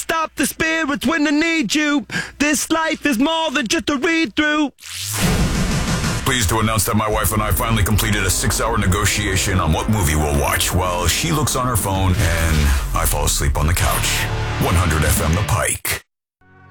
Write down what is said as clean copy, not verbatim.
stop the spirits when they need you. This life is more than just a read-through. Pleased to announce that my wife and I finally completed a 6-hour negotiation on what movie we'll watch while she looks on her phone and I fall asleep on the couch. 100 FM The Pike.